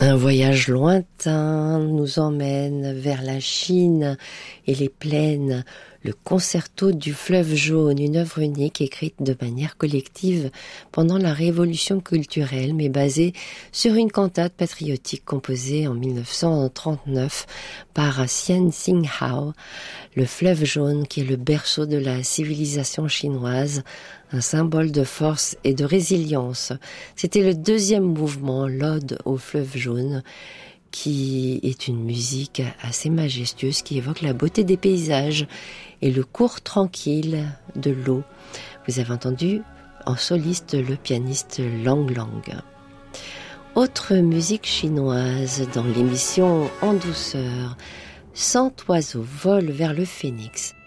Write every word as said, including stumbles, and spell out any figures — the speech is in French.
Un voyage lointain nous emmène vers la Chine et les plaines. Le concerto du fleuve jaune, une œuvre unique écrite de manière collective pendant la révolution culturelle, mais basée sur une cantate patriotique composée en mille neuf cent trente-neuf par Xian Xinghao. Le fleuve jaune qui est le berceau de la civilisation chinoise, un symbole de force et de résilience. C'était le deuxième mouvement, l'Ode au fleuve jaune, qui est une musique assez majestueuse qui évoque la beauté des paysages et le cours tranquille de l'eau. Vous avez entendu en soliste le pianiste Lang Lang. Autre musique chinoise dans l'émission En douceur, Cent oiseaux volent vers le phénix.